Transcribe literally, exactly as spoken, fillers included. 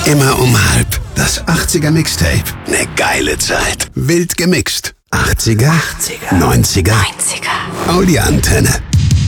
Immer um halb. Das achtziger Mixtape. Ne geile Zeit. Wild gemixt. achtziger, achtziger, neunziger. neunziger. Audi-Antenne.